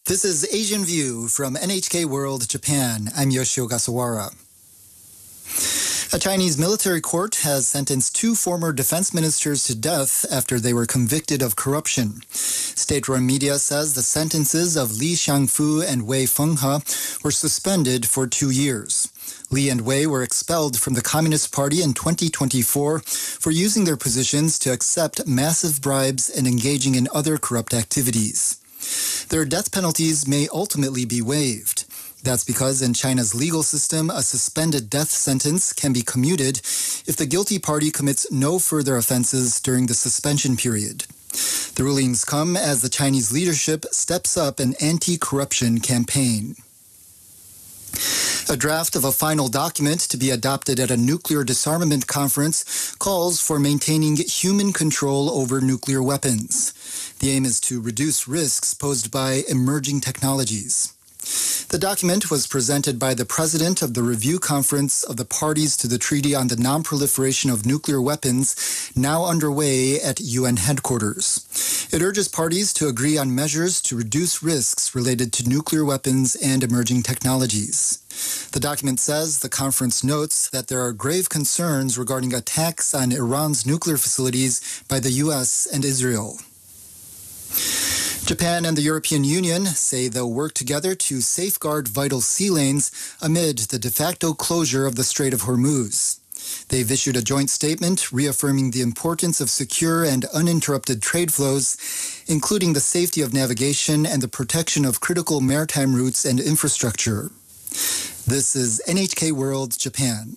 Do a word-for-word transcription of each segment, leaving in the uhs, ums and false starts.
This is Asian View from N H K World Japan. I'm Yoshio Gasawara. A Chinese military court has sentenced two former defense ministers to death after they were convicted of corruption. State-run media says the sentences of Li Xiangfu and Wei Fenghe were suspended for two years. Li and Wei were expelled from the Communist Party in twenty twenty-four for using their positions to accept massive bribes and engaging in other corrupt activities. Their death penalties may ultimately be waived. That's because in China's legal system, a suspended death sentence can be commuted if the guilty party commits no further offenses during the suspension period. The rulings come as the Chinese leadership steps up an anti-corruption campaign. A draft of a final document to be adopted at a nuclear disarmament conference calls for maintaining human control over nuclear weapons. The aim is to reduce risks posed by emerging technologies. The document was presented by the president of the Review Conference of the Parties to the Treaty on the Non-Proliferation of Nuclear Weapons, now underway at U N headquarters. It urges parties to agree on measures to reduce risks related to nuclear weapons and emerging technologies. The document says the conference notes that there are grave concerns regarding attacks on Iran's nuclear facilities by the U S and Israel. Japan and the European Union say they'll work together to safeguard vital sea lanes amid the de facto closure of the Strait of Hormuz. They've issued a joint statement reaffirming the importance of secure and uninterrupted trade flows, including the safety of navigation and the protection of critical maritime routes and infrastructure. This is N H K World Japan.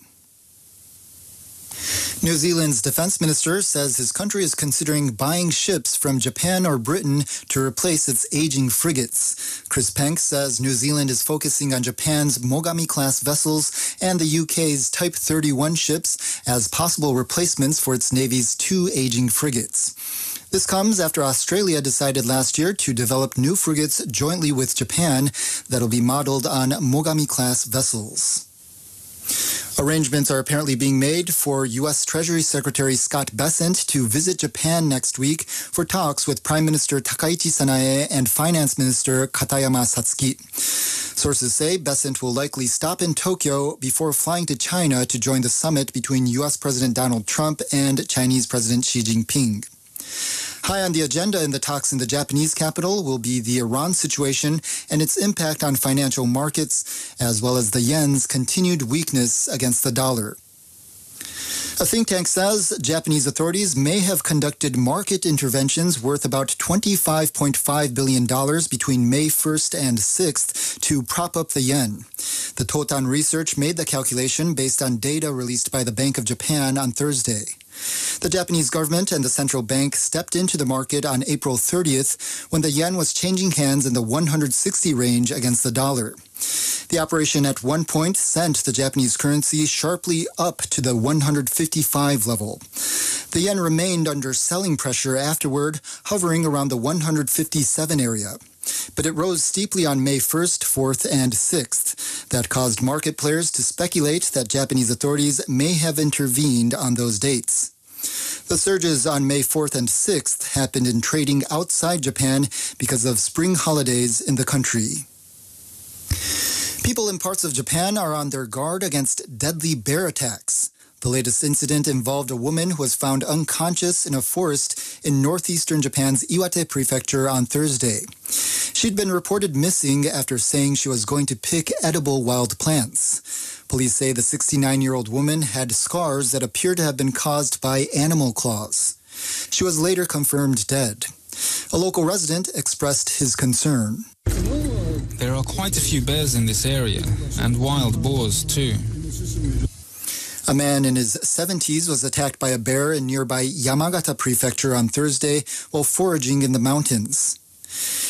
New Zealand's defense minister says his country is considering buying ships from Japan or Britain to replace its aging frigates. Chris Penk says New Zealand is focusing on Japan's Mogami-class vessels and the U K's Type thirty-one ships as possible replacements for its Navy's two aging frigates. This comes after Australia decided last year to develop new frigates jointly with Japan that'll be modeled on Mogami-class vessels. Arrangements are apparently being made for U S Treasury Secretary Scott Bessent to visit Japan next week for talks with Prime Minister Takaichi Sanae and Finance Minister Katayama Satsuki. Sources say Bessent will likely stop in Tokyo before flying to China to join the summit between U S President Donald Trump and Chinese President Xi Jinping. High on the agenda in the talks in the Japanese capital will be the Iran situation and its impact on financial markets, as well as the yen's continued weakness against the dollar. A think tank says Japanese authorities may have conducted market interventions worth about twenty-five point five billion dollars between May first and sixth to prop up the yen. The Totan Research made the calculation based on data released by the Bank of Japan on Thursday. The Japanese government and the central bank stepped into the market on April thirtieth when the yen was changing hands in the one hundred sixty range against the dollar. The operation at one point sent the Japanese currency sharply up to the one hundred fifty-five level. The yen remained under selling pressure afterward, hovering around the one hundred fifty-seven area. But it rose steeply on May first, fourth, and sixth. That caused market players to speculate that Japanese authorities may have intervened on those dates. The surges on May fourth and sixth happened in trading outside Japan because of spring holidays in the country. People in parts of Japan are on their guard against deadly bear attacks. The latest incident involved a woman who was found unconscious in a forest in northeastern Japan's Iwate Prefecture on Thursday. She'd been reported missing after saying she was going to pick edible wild plants. Police say the sixty-nine-year-old woman had scars that appear to have been caused by animal claws. She was later confirmed dead. A local resident expressed his concern. There are quite a few bears in this area, and wild boars too. A man in his seventies was attacked by a bear in nearby Yamagata Prefecture on Thursday while foraging in the mountains.